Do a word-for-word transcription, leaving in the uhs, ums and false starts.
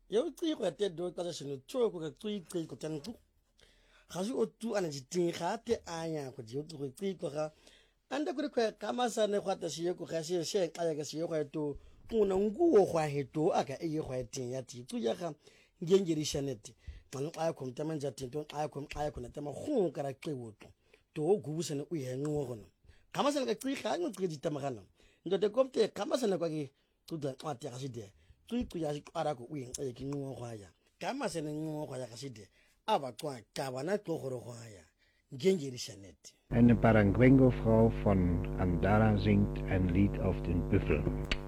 Yo three go te do ka se no two go three three go tan ku. Ga se o tu ana di ting ga te anya go di go three go ga. Anda go re ka masa ne go ta se go ga se se ka ya ga se go to una ngu go gwa he to aka e go tin ya ti tu ya ga ngengeri shaneti. Manu aya ko mtamenja tinto aya ko aya ko na tema khu kara qiwoto. To go busane u ye ngo go no. Kama se ka qi ga ngo qi di tamagana. Ndo te komte kama se na kwa ki tu da ati ga se de. Tu ku ya ara ko u ye ki ngo go ya. Kama se ne ngo go ya ga se de. Aba kwa ka bana to go go ya. Ngengeri shaneti. Eine Parangwengo-Frau von Andara singt ein Lied auf den Büffel.